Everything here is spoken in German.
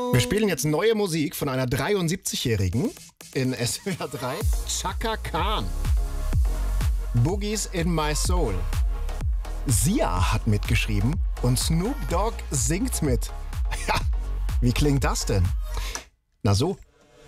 Wir spielen jetzt neue Musik von einer 73-Jährigen in SWR 3. Chaka Khan. Boogies in My Soul. Sia hat mitgeschrieben und Snoop Dogg singt mit. Ja, wie klingt das denn? Na so.